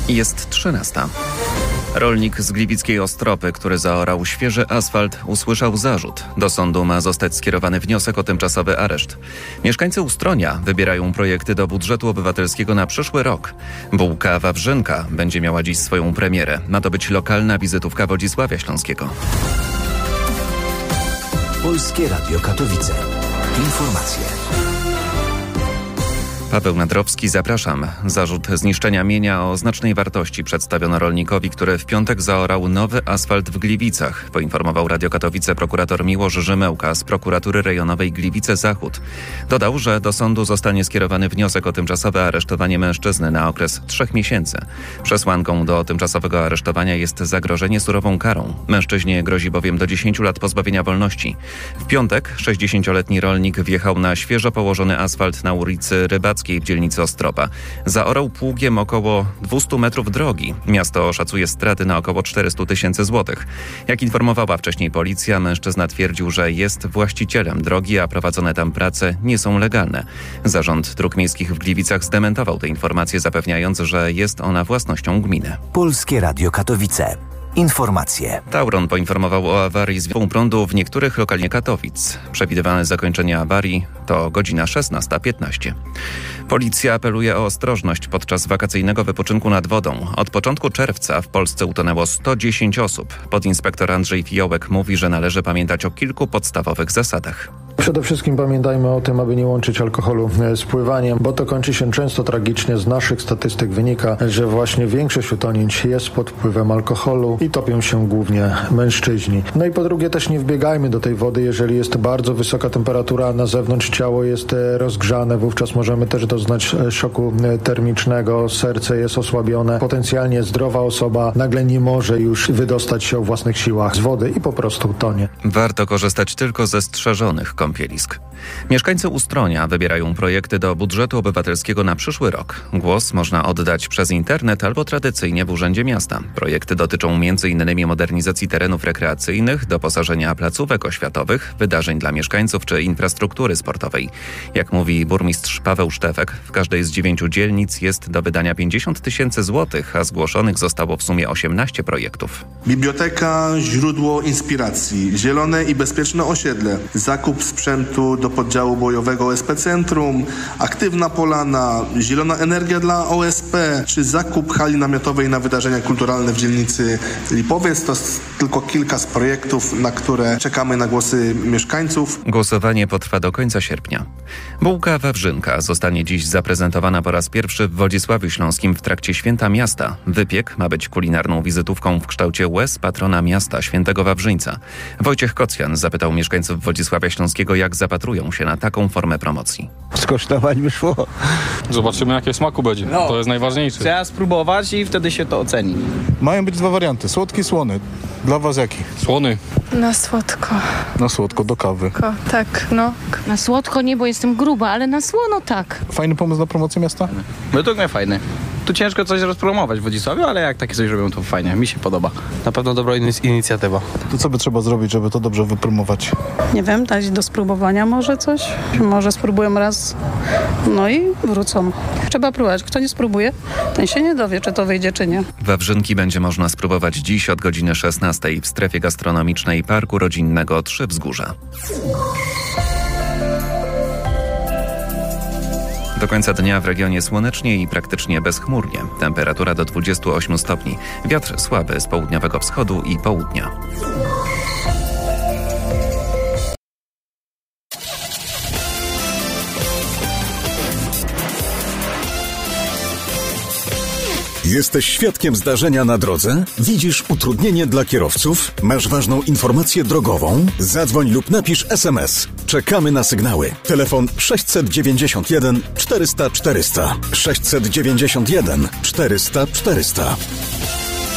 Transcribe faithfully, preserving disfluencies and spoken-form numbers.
Jest trzynasta. Rolnik z gliwickiej Ostropy, który zaorał świeży asfalt, usłyszał zarzut. Do sądu ma zostać skierowany wniosek o tymczasowy areszt. Mieszkańcy Ustronia wybierają projekty do budżetu obywatelskiego na przyszły rok. Bułka Wawrzynka będzie miała dziś swoją premierę. Ma to być lokalna wizytówka Wodzisławia Śląskiego. Polskie Radio Katowice. Informacje. Paweł Nadrowski, zapraszam. Zarzut zniszczenia mienia o znacznej wartości przedstawiono rolnikowi, który w piątek zaorał nowy asfalt w Gliwicach, poinformował Radio Katowice prokurator Miłosz Rzymełka z prokuratury rejonowej Gliwice Zachód. Dodał, że do sądu zostanie skierowany wniosek o tymczasowe aresztowanie mężczyzny na okres trzech miesięcy. Przesłanką do tymczasowego aresztowania jest zagrożenie surową karą. Mężczyźnie grozi bowiem do dziesięciu lat pozbawienia wolności. W piątek sześćdziesięcioletni rolnik wjechał na świeżo położony asfalt na ulicy Rybackiej w dzielnicy Ostropa. Zaorał pługiem około dwieście metrów drogi. Miasto szacuje straty na około czterysta tysięcy złotych. Jak informowała wcześniej policja, mężczyzna twierdził, że jest właścicielem drogi, a prowadzone tam prace nie są legalne. Zarząd Dróg Miejskich w Gliwicach zdementował te informacje, zapewniając, że jest ona własnością gminy. Polskie Radio Katowice. Informacje. Tauron poinformował o awarii z wiatą prądu w niektórych lokaliach Katowic. Przewidywane zakończenie awarii to godzina szesnasta piętnaście. Policja apeluje o ostrożność podczas wakacyjnego wypoczynku nad wodą. Od początku czerwca w Polsce utonęło sto dziesięć osób. Podinspektor Andrzej Fiołek mówi, że należy pamiętać o kilku podstawowych zasadach. Przede wszystkim pamiętajmy o tym, aby nie łączyć alkoholu z pływaniem, bo to kończy się często tragicznie. Z naszych statystyk wynika, że właśnie większość utonięć jest pod wpływem alkoholu i topią się głównie mężczyźni. No i po drugie też nie wbiegajmy do tej wody, jeżeli jest bardzo wysoka temperatura, a na zewnątrz ciało jest rozgrzane, wówczas możemy też doznać szoku termicznego, serce jest osłabione, potencjalnie zdrowa osoba nagle nie może już wydostać się o własnych siłach z wody i po prostu tonie. Warto korzystać tylko ze strzeżonych kąpielisk. Mieszkańcy Ustronia wybierają projekty do budżetu obywatelskiego na przyszły rok. Głos można oddać przez internet albo tradycyjnie w Urzędzie Miasta. Projekty dotyczą między innymi modernizacji terenów rekreacyjnych, doposażenia placówek oświatowych, wydarzeń dla mieszkańców czy infrastruktury sportowej. Jak mówi burmistrz Paweł Sztefek, w każdej z dziewięciu dzielnic jest do wydania pięćdziesiąt tysięcy złotych, a zgłoszonych zostało w sumie osiemnaście projektów. Biblioteka, źródło inspiracji, zielone i bezpieczne osiedle, zakup sprzętu do poddziału bojowego O S P Centrum, aktywna polana, zielona energia dla O S P, czy zakup hali namiotowej na wydarzenia kulturalne w dzielnicy Lipowiec. To tylko kilka z projektów, na które czekamy na głosy mieszkańców. Głosowanie potrwa do końca sierpnia. Bułka Wawrzynka zostanie dziś zaprezentowana po raz pierwszy w Wodzisławiu Śląskim w trakcie Święta Miasta. Wypiek ma być kulinarną wizytówką w kształcie łez patrona miasta, świętego Wawrzyńca. Wojciech Kocjan zapytał mieszkańców Wodzisławia Śląskiego, jak zapatrują się na taką formę promocji. Skosztować by szło. Zobaczymy, jakie smaku będzie. No, to jest najważniejsze. Trzeba spróbować i wtedy się to oceni. Mają być dwa warianty, słodki i słony. Dla was jaki? Słony. Na słodko. Na słodko, do kawy. Ko, tak, no. Na słodko nie, bo jestem gruba, ale na słono tak. Fajny pomysł na promocję miasta? Według mnie fajny. Tu ciężko coś rozpromować w Wodzisławiu, ale jak takie coś robią, to fajnie. Mi się podoba. Na pewno dobra inicjatywa. To co by trzeba zrobić, żeby to dobrze wypromować? Nie wiem, dać do spróbowania może coś. Może spróbują raz, no i wrócą. Trzeba próbować. Kto nie spróbuje, ten się nie dowie, czy to wyjdzie, czy nie. Wawrzynki będzie można spróbować dziś od godziny szesnastej w strefie gastronomicznej Parku Rodzinnego Trzy Wzgórza. Do końca dnia w regionie słonecznie i praktycznie bezchmurnie. Temperatura do dwudziestu ośmiu stopni. Wiatr słaby z południowego wschodu i południa. Jesteś świadkiem zdarzenia na drodze? Widzisz utrudnienie dla kierowców? Masz ważną informację drogową? Zadzwoń lub napisz es em es. Czekamy na sygnały. Telefon sześćset dziewięćdziesiąt jeden czterysta czterysta. sześćset dziewięćdziesiąt jeden czterysta czterysta.